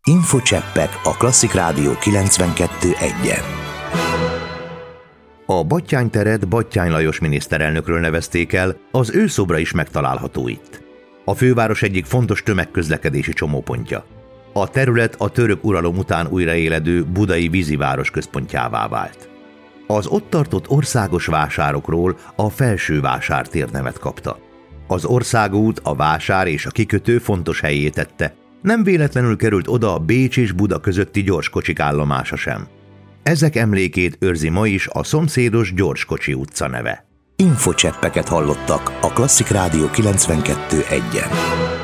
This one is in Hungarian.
Infocseppek a Klasszik Rádió 92.1-en. A Batthyány teret Batthyány Lajos miniszterelnökről nevezték el, az ő szobra is megtalálható itt. A főváros egyik fontos tömegközlekedési csomópontja. A terület a török uralom után újraéledő budai víziváros központjává vált. Az ott tartott országos vásárokról a Felsővásártér nevet kapta. Az országút, a vásár és a kikötő fontos helyé tette, nem véletlenül került oda a Bécs és Buda közötti gyorskocsik állomása sem. Ezek emlékét őrzi ma is a szomszédos Gyorskocsi utca neve. Infocseppeket hallottak a Klasszik Rádió 92.1-en.